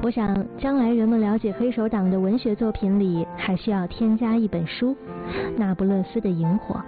我想将来人们了解黑手党的文学作品里还需要添加一本书，那不勒斯的萤火。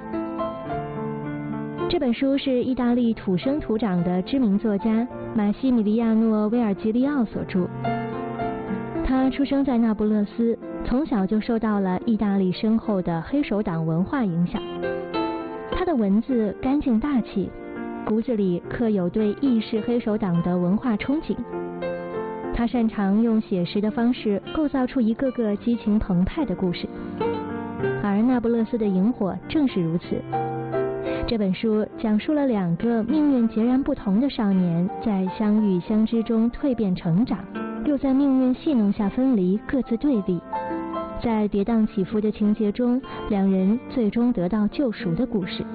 这本书是意大利土生土长的知名作家马西米利亚诺·威尔吉利奥所著。他出生在那不勒斯，从小就受到了意大利深厚的黑手党文化影响。他的文字干净大气，骨子里刻有对意式黑手党的文化憧憬。他擅长用写实的方式构造出一个个激情澎湃的故事，而那不勒斯的萤火正是如此。这本书讲述了两个命运截然不同的少年在相遇相知中蜕变成长，又在命运戏弄下分离，各自对立。在跌宕起伏的情节中，两人最终得到救赎的故事。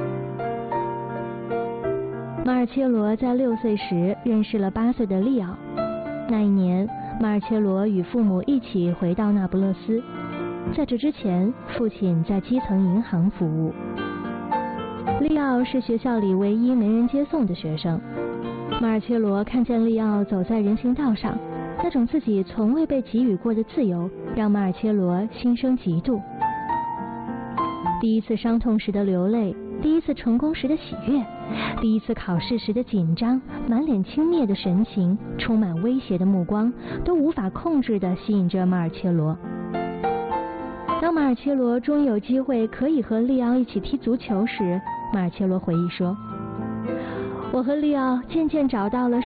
马尔切罗在6岁时认识了8岁的利奥。那一年，马尔切罗与父母一起回到那不勒斯。在这之前，父亲在基层银行服务。利奥是学校里唯一没人接送的学生。马尔切罗看见利奥走在人行道上，那种自己从未被给予过的自由，让马尔切罗心生嫉妒。第一次伤痛时的流泪，第一次成功时的喜悦，第一次考试时的紧张，满脸轻蔑的神情，充满威胁的目光，都无法控制地吸引着马尔切罗。当马尔切罗终于有机会可以和利奥一起踢足球时，马尔切罗回忆说：“我和利奥渐渐找到了